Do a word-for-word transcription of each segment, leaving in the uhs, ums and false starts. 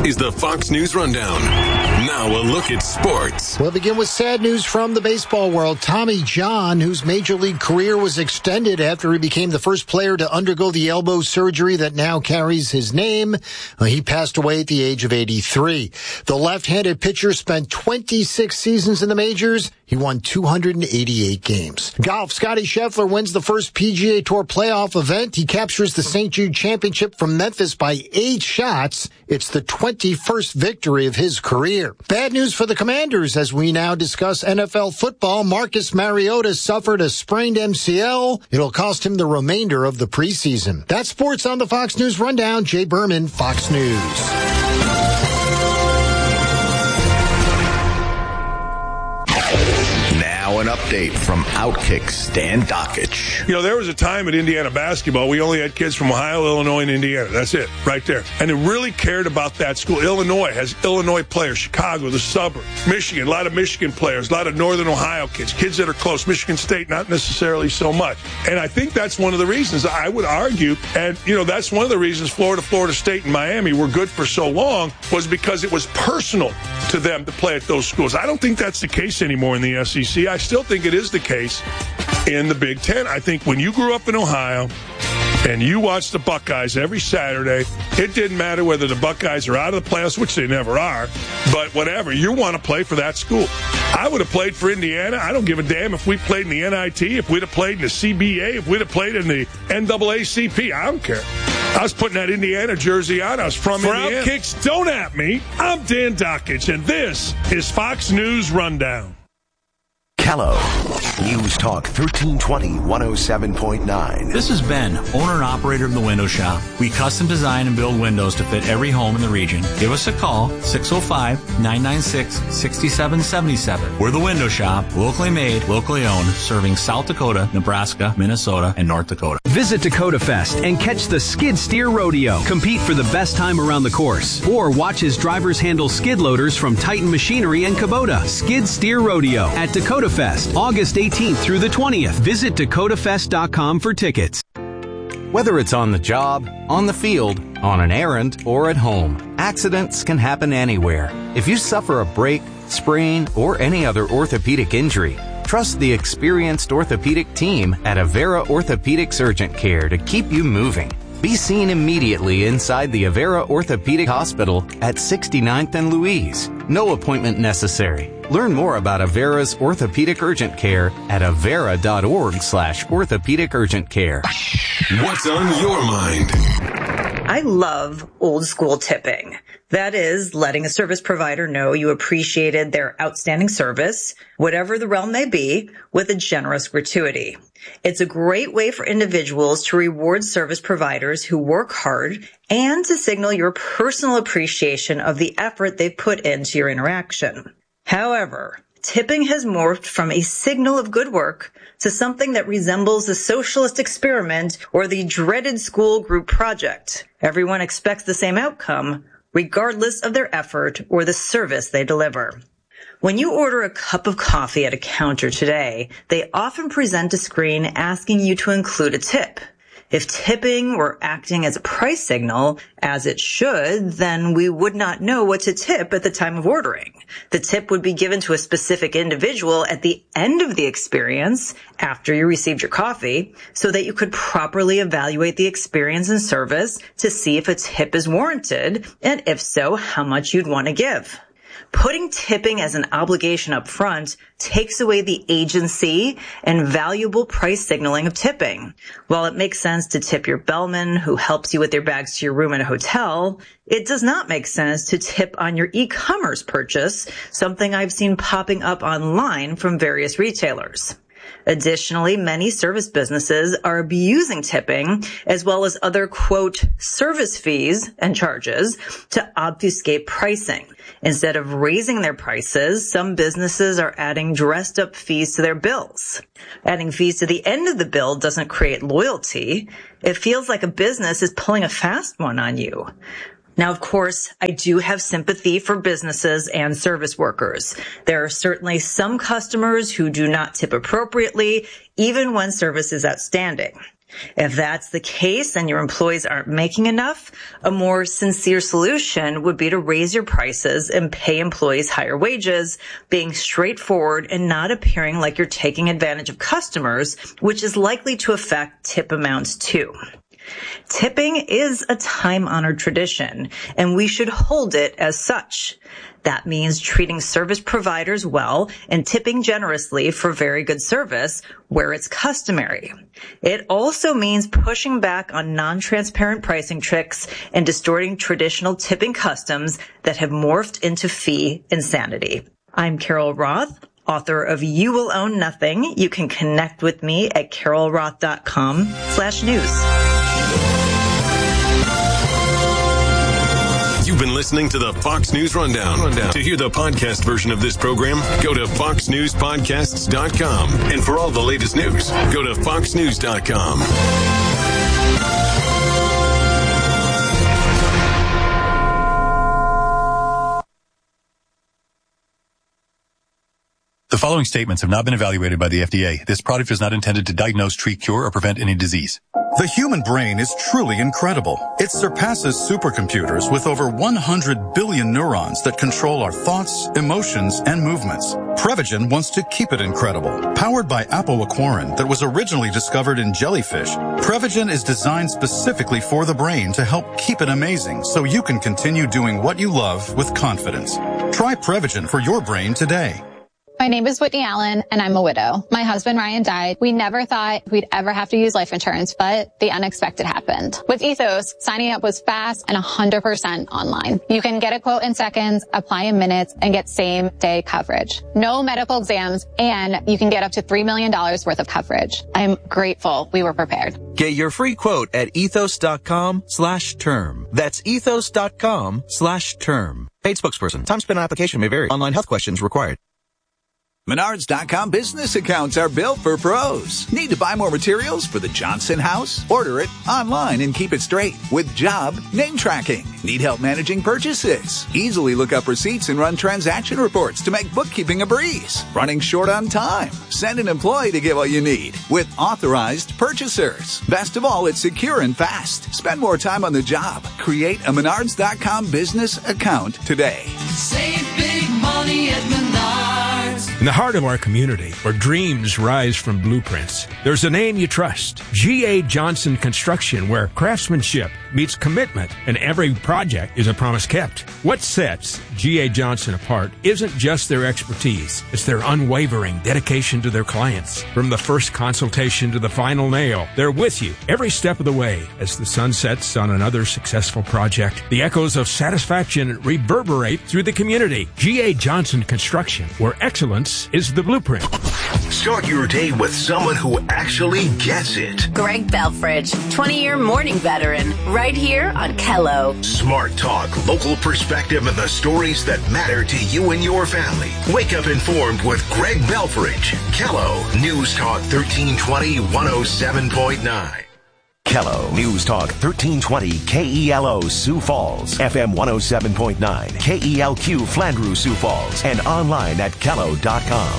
is the Fox News Rundown. Now a look at sports. We'll begin with sad news from the baseball world. Tommy John, whose major league career was extended after he became the first player to undergo the elbow surgery that now carries his name, well, he passed away at the age of eighty-three. The left-handed pitcher spent twenty-six seasons in the majors. He won two hundred eighty-eight games. Golf, Scotty Scheffler wins the first P G A Tour playoff event. He captures the Saint Jude Championship from Memphis by eight shots. It's the twenty-first victory of his career. Bad news for the Commanders as we now discuss N F L football. Marcus Mariota suffered a sprained M C L. It'll cost him the remainder of the preseason. That's sports on the Fox News Rundown. Jay Berman, Fox News. Now an update from Outkick Stan Dockich. You know, there was a time at Indiana basketball, we only had kids from Ohio, Illinois, and Indiana. That's it, right there. And they really cared about that school. Illinois has Illinois players, Chicago, the suburbs, Michigan, a lot of Michigan players, a lot of Northern Ohio kids, kids that are close. Michigan State, not necessarily so much. And I think that's one of the reasons I would argue, and, you know, that's one of the reasons Florida, Florida State, and Miami were good for so long, was because it was personal to them to play at those schools. I don't think that's the case anymore in the S E C. I still think it is the case in the Big Ten. I think when you grew up in Ohio and you watched the Buckeyes every Saturday, it didn't matter whether the Buckeyes are out of the playoffs, which they never are, but whatever, you want to play for that school. I would have played for Indiana. I don't give a damn if we played in the N I T, if we'd have played in the C B A, if we'd have played in the N double A C P. I don't care. I was putting that Indiana jersey on. I was from for Indiana. For Outkicks, don't at me. I'm Dan Dockich, and this is Fox News Rundown. Kello, News Talk thirteen twenty, one oh seven point nine. This is Ben, owner and operator of The Window Shop. We custom design and build windows to fit every home in the region. Give us a call, six oh five, nine nine six, six seven seven seven. We're The Window Shop, locally made, locally owned, serving South Dakota, Nebraska, Minnesota, and North Dakota. Visit Dakota Fest and catch the Skid Steer Rodeo. Compete for the best time around the course. Or watch as drivers handle skid loaders from Titan Machinery and Kubota. Skid Steer Rodeo at Dakota Fest, August eighteenth through the twentieth. Visit dakota fest dot com for tickets. Whether it's on the job, on the field, on an errand, or at home, accidents can happen anywhere. If you suffer a break, sprain, or any other orthopedic injury, trust the experienced orthopedic team at Avera Orthopedics Urgent Care to keep you moving. Be seen immediately inside the Avera Orthopedic Hospital at sixty-ninth and Louise. No appointment necessary. Learn more about Avera's Orthopedic Urgent Care at avera.org slash orthopedic urgent care. What's on your mind? I love old school tipping. That is, letting a service provider know you appreciated their outstanding service, whatever the realm may be, with a generous gratuity. It's a great way for individuals to reward service providers who work hard and to signal your personal appreciation of the effort they've put into your interaction. However, tipping has morphed from a signal of good work to something that resembles the socialist experiment or the dreaded school group project. Everyone expects the same outcome, regardless of their effort or the service they deliver. When you order a cup of coffee at a counter today, they often present a screen asking you to include a tip. If tipping were acting as a price signal, as it should, then we would not know what to tip at the time of ordering. The tip would be given to a specific individual at the end of the experience, after you received your coffee, so that you could properly evaluate the experience and service to see if a tip is warranted, and if so, how much you'd want to give. Putting tipping as an obligation up front takes away the agency and valuable price signaling of tipping. While it makes sense to tip your bellman who helps you with your bags to your room at a hotel, it does not make sense to tip on your e-commerce purchase, something I've seen popping up online from various retailers. Additionally, many service businesses are abusing tipping as well as other, quote, service fees and charges to obfuscate pricing. Instead of raising their prices, some businesses are adding dressed up fees to their bills. Adding fees to the end of the bill doesn't create loyalty. It feels like a business is pulling a fast one on you. Now, of course, I do have sympathy for businesses and service workers. There are certainly some customers who do not tip appropriately, even when service is outstanding. If that's the case and your employees aren't making enough, a more sincere solution would be to raise your prices and pay employees higher wages, being straightforward and not appearing like you're taking advantage of customers, which is likely to affect tip amounts too. Tipping is a time-honored tradition, and we should hold it as such. That means treating service providers well and tipping generously for very good service where it's customary. It also means pushing back on non-transparent pricing tricks and distorting traditional tipping customs that have morphed into fee insanity. I'm Carol Roth, author of You Will Own Nothing. You can connect with me at carolroth.com slash news. You've been listening to the Fox News Rundown. Rundown. To hear the podcast version of this program, go to fox news podcasts dot com. And for all the latest news, go to fox news dot com. The following statements have not been evaluated by the F D A. This product is not intended to diagnose, treat, cure, or prevent any disease. The human brain is truly incredible. It surpasses supercomputers with over one hundred billion neurons that control our thoughts, emotions, and movements. Prevagen wants to keep it incredible. Powered by apoaquarin that was originally discovered in jellyfish, Prevagen is designed specifically for the brain to help keep it amazing so you can continue doing what you love with confidence. Try Prevagen for your brain today. My name is Whitney Allen, and I'm a widow. My husband, Ryan, died. We never thought we'd ever have to use life insurance, but the unexpected happened. With Ethos, signing up was fast and one hundred percent online. You can get a quote in seconds, apply in minutes, and get same-day coverage. No medical exams, and you can get up to three million dollars worth of coverage. I'm grateful we were prepared. Get your free quote at ethos.com slash term. That's ethos.com slash term. Paid spokesperson. Time spent on application may vary. Online health questions required. Menards dot com business accounts are built for pros. Need to buy more materials for the Johnson house? Order it online and keep it straight with job name tracking. Need help managing purchases? Easily look up receipts and run transaction reports to make bookkeeping a breeze. Running short on time? Send an employee to get what you need with authorized purchasers. Best of all, it's secure and fast. Spend more time on the job. Create a Menards dot com business account today. Save big money at Menards. In the heart of our community, where dreams rise from blueprints, there's a name you trust. G A. Johnson Construction, where craftsmanship meets commitment and every project is a promise kept. What sets G A. Johnson apart isn't just their expertise. It's their unwavering dedication to their clients. From the first consultation to the final nail, they're with you every step of the way. As the sun sets on another successful project, the echoes of satisfaction reverberate through the community. G A. Johnson Construction, where excellence is the blueprint. Start your day with someone who actually gets it. Greg Belfridge, twenty-year morning veteran, right here on Kello. Smart talk, local perspective, and the stories that matter to you and your family. Wake up informed with Greg Belfridge. Kello, News Talk thirteen twenty, one oh seven point nine. Kello News Talk thirteen twenty K E L O Sioux Falls, F M one oh seven point nine, K E L Q Flandreau Sioux Falls, and online at kello dot com.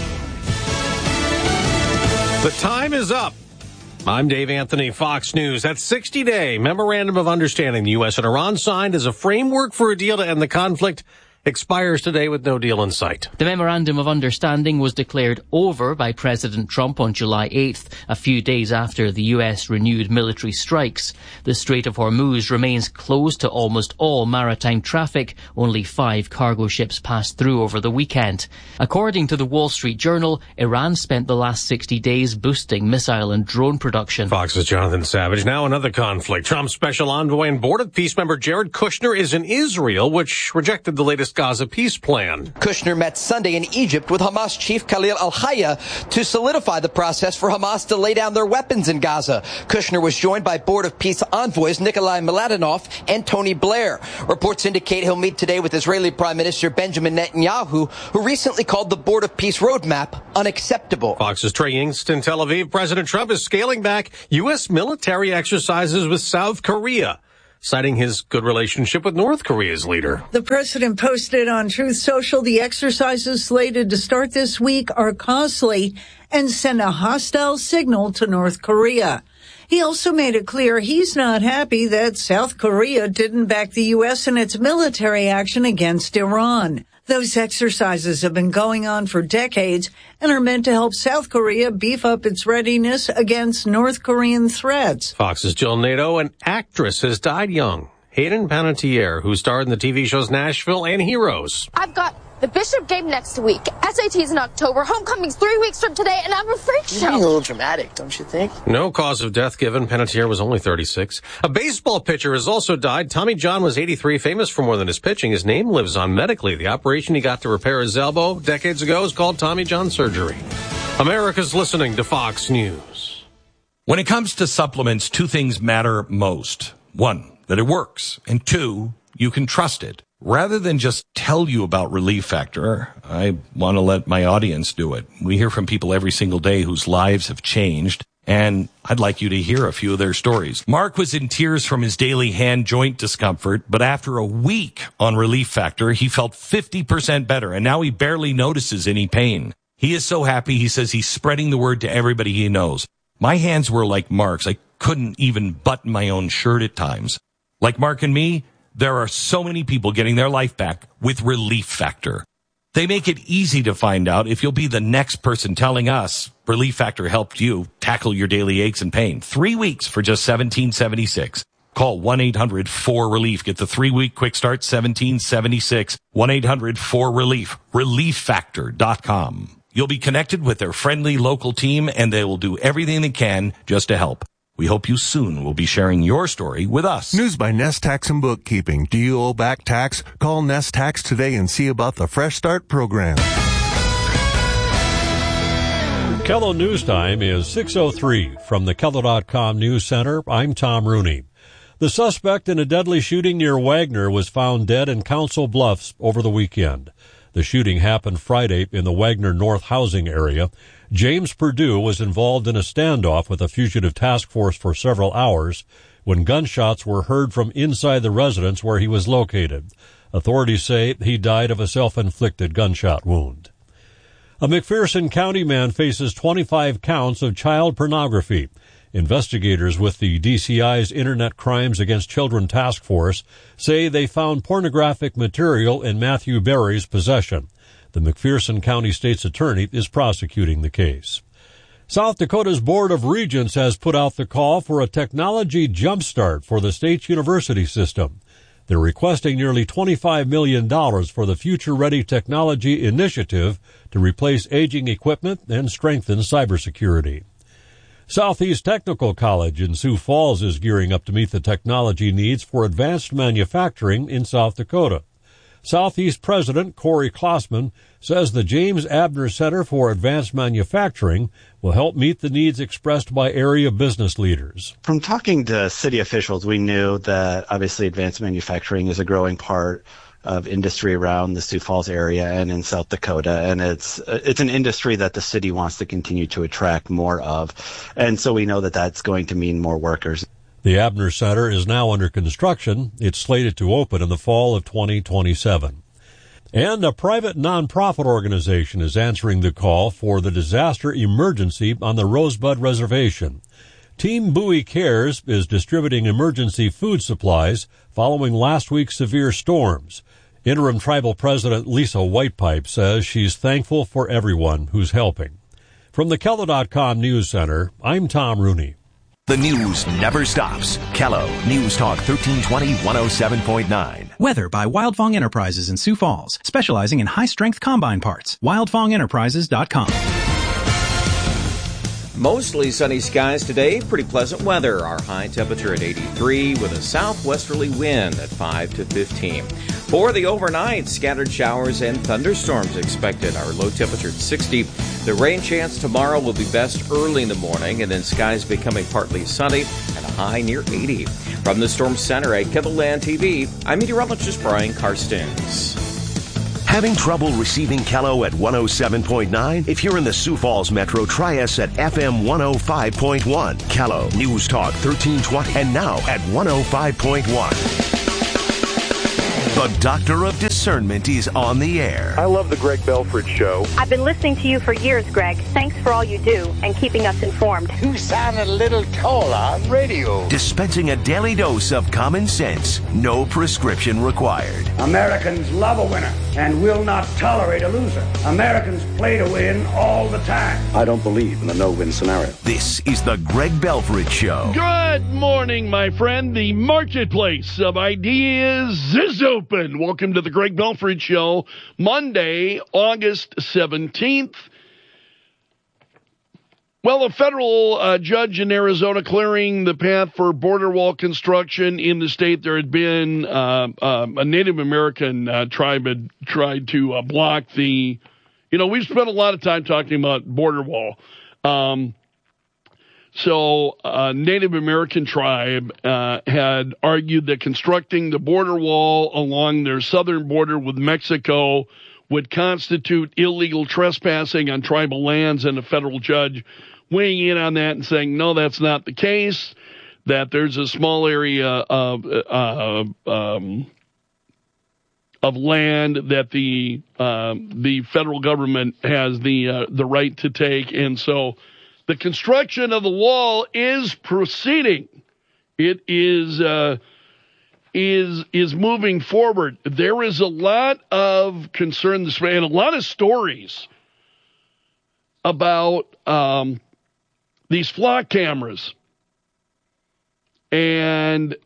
The time is up. I'm Dave Anthony, Fox News. That sixty-day Memorandum of Understanding the U S and Iran signed as a framework for a deal to end the conflict expires today with no deal in sight. The Memorandum of Understanding was declared over by President Trump on July eighth, a few days after the U S renewed military strikes. The Strait of Hormuz remains closed to almost all maritime traffic. Only five cargo ships passed through over the weekend. According to the Wall Street Journal, Iran spent the last sixty days boosting missile and drone production. Fox's Jonathan Savage. Now another conflict. Trump's special envoy and Board of Peace member Jared Kushner is in Israel, which rejected the latest Gaza peace plan. Kushner met Sunday in Egypt with Hamas chief Khalil al-Hayya to solidify the process for Hamas to lay down their weapons in Gaza. Kushner was joined by Board of Peace envoys Nikolai Mladenov and Tony Blair. Reports indicate he'll meet today with Israeli Prime Minister Benjamin Netanyahu, who recently called the Board of Peace roadmap unacceptable. Fox's Trey Yingst in Tel Aviv. President Trump is scaling back U S military exercises with South Korea, citing his good relationship with North Korea's leader. The president posted on Truth Social, the exercises slated to start this week are costly and send a hostile signal to North Korea. He also made it clear he's not happy that South Korea didn't back the U S in its military action against Iran. Those exercises have been going on for decades and are meant to help South Korea beef up its readiness against North Korean threats. Fox's Jill Nato, an actress, has died young. Hayden Panettiere, who starred in the T V shows Nashville and Heroes. I've got the Bishop game next week, S A Ts in October, homecoming's three weeks from today, and I'm a freak show. You're being a little dramatic, don't you think? No cause of death given. Panettiere was only thirty-six. A baseball pitcher has also died. Tommy John was eighty-three, famous for more than his pitching. His name lives on medically. The operation he got to repair his elbow decades ago is called Tommy John surgery. America's listening to Fox News. When it comes to supplements, two things matter most. One, that it works. And two, you can trust it. Rather than just tell you about Relief Factor, I want to let my audience do it. We hear from people every single day whose lives have changed, and I'd like you to hear a few of their stories. Mark was in tears from his daily hand joint discomfort, but after a week on Relief Factor, he felt fifty percent better, and now he barely notices any pain. He is so happy, he says he's spreading the word to everybody he knows. My hands were like Mark's. I couldn't even button my own shirt at times. Like Mark and me, there are so many people getting their life back with Relief Factor. They make it easy to find out if you'll be the next person telling us Relief Factor helped you tackle your daily aches and pain. Three weeks for just seventeen seventy-six. Call one eight hundred four relief. Get the three-week quick start, seventeen seventy-six. one eight hundred four relief. relief factor dot com. You'll be connected with their friendly local team, and they will do everything they can just to help. We hope you soon will be sharing your story with us. News by Nest Tax and Bookkeeping. Do you owe back tax? Call Nest Tax today and see about the Fresh Start program. Kello News Time is six oh three. From the Kello dot com News Center, I'm Tom Rooney. The suspect in a deadly shooting near Wagner was found dead in Council Bluffs over the weekend. The shooting happened Friday in the Wagner North housing area. James Perdue was involved in a standoff with a fugitive task force for several hours when gunshots were heard from inside the residence where he was located. Authorities say he died of a self-inflicted gunshot wound. A McPherson County man faces twenty-five counts of child pornography. Investigators with the D C I's Internet Crimes Against Children Task Force say they found pornographic material in Matthew Berry's possession. The McPherson County State's Attorney is prosecuting the case. South Dakota's Board of Regents has put out the call for a technology jumpstart for the state's university system. They're requesting nearly twenty-five million dollars for the Future Ready Technology Initiative to replace aging equipment and strengthen cybersecurity. Southeast Technical College in Sioux Falls is gearing up to meet the technology needs for advanced manufacturing in South Dakota. Southeast President Corey Klossman says the James Abner Center for Advanced Manufacturing will help meet the needs expressed by area business leaders. From talking to city officials, we knew that obviously advanced manufacturing is a growing part of industry around the Sioux Falls area and in South Dakota, and it's it's an industry that the city wants to continue to attract more of, and so we know that that's going to mean more workers. The Abner Center is now under construction. It's slated to open in the fall of twenty twenty-seven. And a private nonprofit organization is answering the call for the disaster emergency on the Rosebud Reservation. Team Bowie Cares is distributing emergency food supplies following last week's severe storms. Interim Tribal President Lisa Whitepipe says she's thankful for everyone who's helping. From the Kello dot com News Center, I'm Tom Rooney. The news never stops. Kello News Talk thirteen twenty, one oh seven point nine. Weather by Wildfong Enterprises in Sioux Falls, specializing in high-strength combine parts. wildfong enterprises dot com. Mostly sunny skies today, pretty pleasant weather. Our high temperature at eighty-three with a southwesterly wind at five to fifteen. For the overnight, scattered showers and thunderstorms expected. Our low temperature at sixty. The rain chance tomorrow will be best early in the morning, and then skies becoming partly sunny and a high near eighty. From the Storm Center at KELOLAND T V, I'm meteorologist Brian Karstens. Having trouble receiving Kello at one oh seven point nine? If you're in the Sioux Falls Metro, try us at F M one oh five point one. Kello News Talk thirteen twenty, and now at one oh five point one. The Doctor of Decision. discernment is on the air. I love the Greg Belford Show. I've been listening to you for years, Greg. Thanks for all you do and keeping us informed. You sound a little tall on radio. Dispensing a daily dose of common sense. No prescription required. Americans love a winner and will not tolerate a loser. Americans play to win all the time. I don't believe in the no-win scenario. This is the Greg Belford Show. Good morning, my friend. The marketplace of ideas is open. Welcome to the Greg Belford Show, Monday, August seventeenth. Well, a federal uh, judge in Arizona clearing the path for border wall construction in the state. There had been uh, uh, a Native American uh, tribe had tried to uh, block the, you know, we've spent a lot of time talking about border wall. Um, so a Native American tribe uh, had argued that constructing the border wall along their southern border with Mexico would constitute illegal trespassing on tribal lands, and a federal judge weighing in on that and saying, no, that's not the case, that there's a small area of uh, um, of land that the uh, the federal government has the uh, the right to take, and so the construction of the wall is proceeding. It is uh, is is moving forward. There is a lot of concern this way, and a lot of stories about um, these flock cameras, and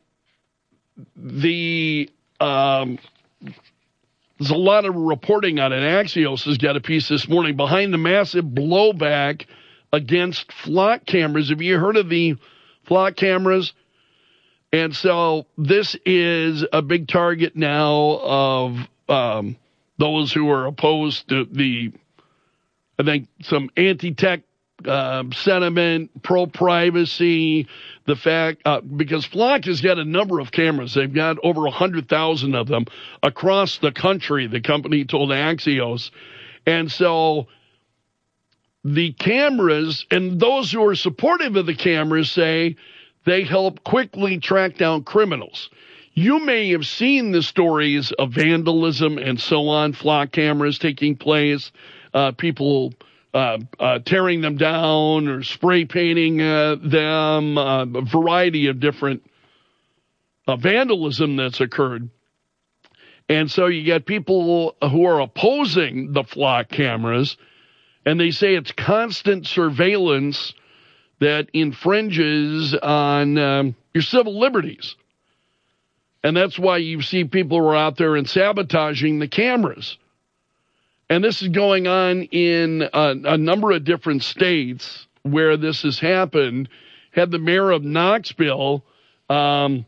the um, there's a lot of reporting on it. Axios has got a piece this morning behind the massive blowback against flock cameras. Have you heard of the flock cameras? And so this is a big target now of um, those who are opposed to the, I think, some anti-tech uh, sentiment, pro-privacy, the fact, uh, because Flock has got a number of cameras. They've got over one hundred thousand of them across the country, the company told Axios. And so the cameras, and those who are supportive of the cameras say they help quickly track down criminals. You may have seen the stories of vandalism and so on, flock cameras taking place, uh, people uh, uh, tearing them down or spray painting uh, them, uh, a variety of different uh, vandalism that's occurred. And so you get people who are opposing the flock cameras, and they say it's constant surveillance that infringes on um, your civil liberties. And that's why you see people who are out there and sabotaging the cameras. And this is going on in a, a number of different states where this has happened. Had the mayor of Knoxville, um,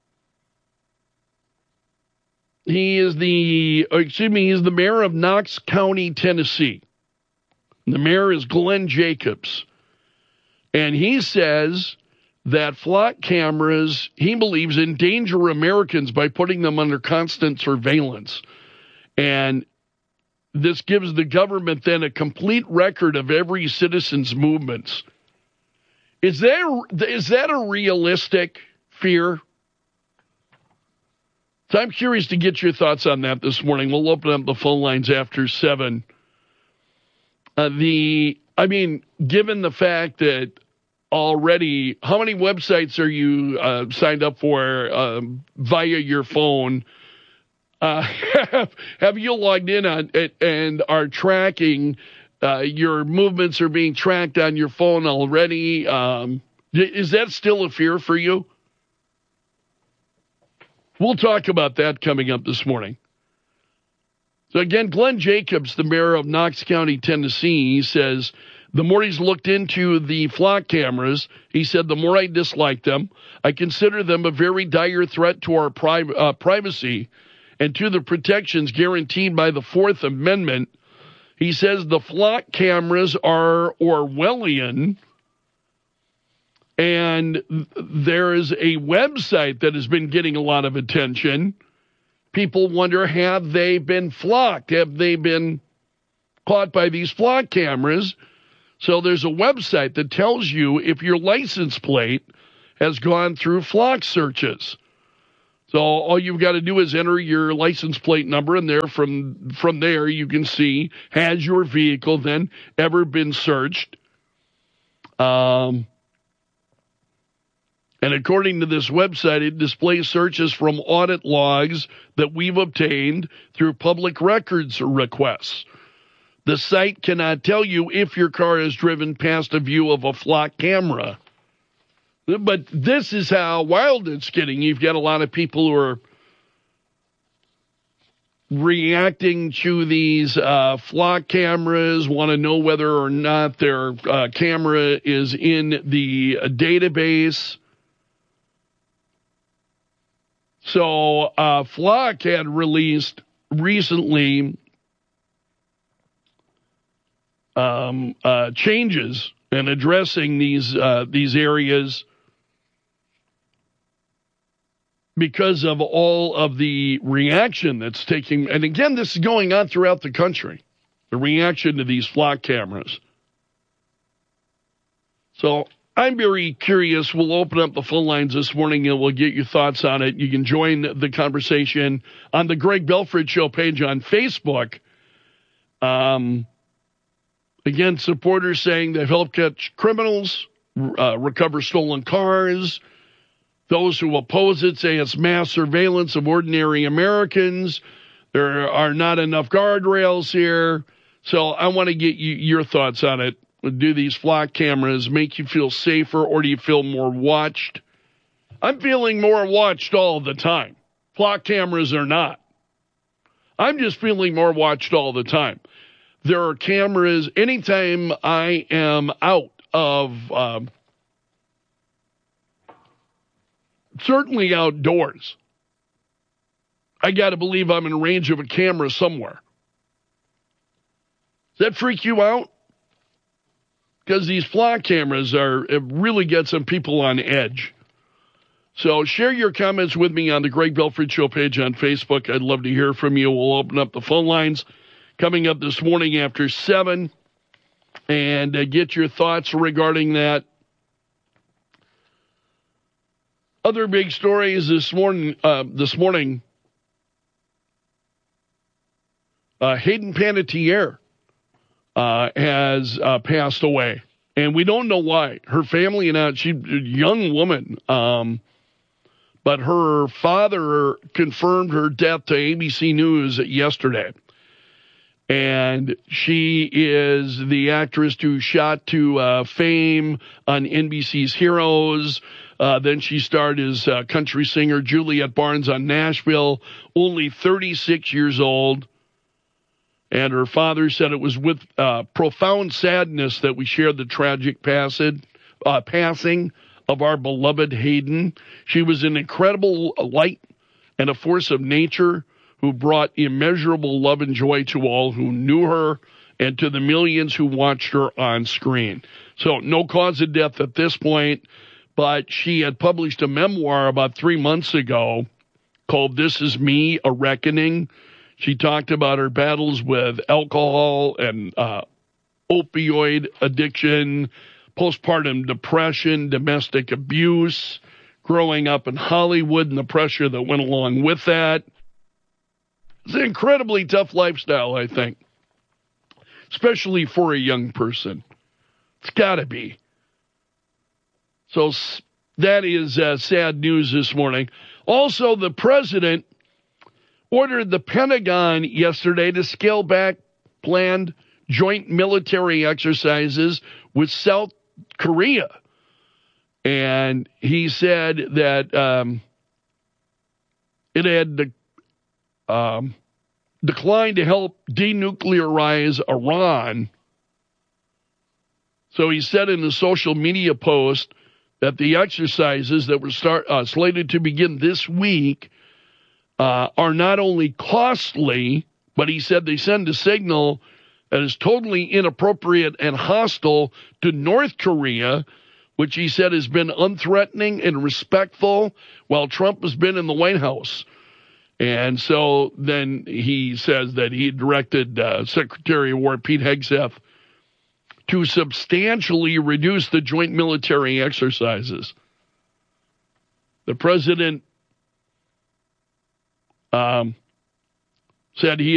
he is the, excuse me, he's the mayor of Knox County, Tennessee. The mayor is Glenn Jacobs. And he says that flock cameras, he believes, endanger Americans by putting them under constant surveillance. And this gives the government then a complete record of every citizen's movements. Is there, is that a realistic fear? So I'm curious to get your thoughts on that this morning. We'll open up the phone lines after seven. Uh, the, I mean, given the fact that already, how many websites are you uh, signed up for uh, via your phone? Uh, have, have you logged in on it and are tracking uh, your movements are being tracked on your phone already? Um, is that still a fear for you? We'll talk about that coming up this morning. So again, Glenn Jacobs, the mayor of Knox County, Tennessee, says the more he's looked into the flock cameras, he said, the more I dislike them. I consider them a very dire threat to our pri- uh, privacy and to the protections guaranteed by the Fourth Amendment. He says the flock cameras are Orwellian, and there is a website that has been getting a lot of attention. People wonder, have they been flocked? Have they been caught by these flock cameras? So there's a website that tells you if your license plate has gone through flock searches. So all you've got to do is enter your license plate number, and there from from there you can see, has your vehicle then ever been searched? Um, and according to this website, it displays searches from audit logs that we've obtained through public records requests. The site cannot tell you if your car is driven past a view of a flock camera. But this is how wild it's getting. You've got a lot of people who are reacting to these uh, flock cameras, want to know whether or not their uh, camera is in the database. So uh, Flock had released recently um, uh, changes in addressing these uh, these areas because of all of the reaction that's taking. And again, this is going on throughout the country, the reaction to these flock cameras. So I'm very curious. We'll open up the phone lines this morning and we'll get your thoughts on it. You can join the conversation on the Greg Belford Show page on Facebook. Um, again, supporters saying they've helped catch criminals, uh, recover stolen cars. Those who oppose it say it's mass surveillance of ordinary Americans. There are not enough guardrails here. So I want to get you, your thoughts on it. Do these flock cameras make you feel safer, or do you feel more watched? I'm feeling more watched all the time. Flock cameras are not. I'm just feeling more watched all the time. There are cameras anytime I am out of, um, certainly outdoors. I got to believe I'm in range of a camera somewhere. Does that freak you out? Because these flock cameras are, it really get some people on edge. So share your comments with me on the Greg Belford Show page on Facebook. I'd love to hear from you. We'll open up the phone lines coming up this morning after seven and uh, get your thoughts regarding that. Other big stories this morning. Uh, this morning, uh, Hayden Panettiere Uh, has uh, passed away, and we don't know why. Her family and I, she's a young woman, um, but her father confirmed her death to A B C News yesterday. And she is the actress who shot to uh, fame on N B C's Heroes. Uh, then she starred as uh, country singer Juliet Barnes on Nashville, only thirty-six years old. And her father said it was with uh, profound sadness that we shared the tragic passage, uh, passing of our beloved Hayden. She was an incredible light and a force of nature who brought immeasurable love and joy to all who knew her and to the millions who watched her on screen. So no cause of death at this point, but she had published a memoir about three months ago called This Is Me, A Reckoning. She talked about her battles with alcohol and uh, opioid addiction, postpartum depression, domestic abuse, growing up in Hollywood and the pressure that went along with that. It's an incredibly tough lifestyle, I think, especially for a young person. It's got to be. So that is uh, sad news this morning. Also, the president ordered the Pentagon yesterday to scale back planned joint military exercises with South Korea. And he said that um, it had de- um, declined to help denuclearize Iran. So he said in a social media post that the exercises that were start, uh, slated to begin this week Uh, are not only costly, but he said they send a signal that is totally inappropriate and hostile to North Korea, which he said has been unthreatening and respectful while Trump has been in the White House. And so then he says that he directed uh, Secretary of War Pete Hegseth to substantially reduce the joint military exercises. The president um, said he